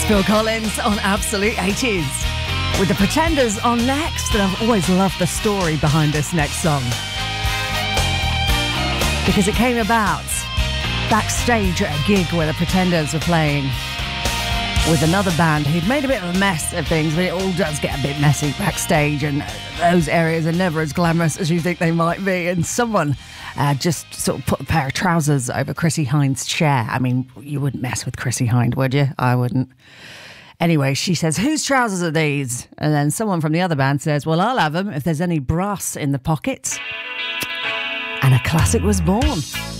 Phil Collins on Absolute 80s with the Pretenders on next. And I've always loved the story behind this next song because it came about backstage at a gig where the Pretenders were playing with another band who'd made a bit of a mess of things, but it all does get a bit messy backstage, and those areas are never as glamorous as you think they might be. And someone just sort of put a pair of trousers over Chrissie Hynde's chair. I mean, you wouldn't mess with Chrissie Hynde, would you? I wouldn't. Anyway, she says, "Whose trousers are these?" And then someone from the other band says, "Well, I'll have them if there's any brass in the pockets." And a classic was born.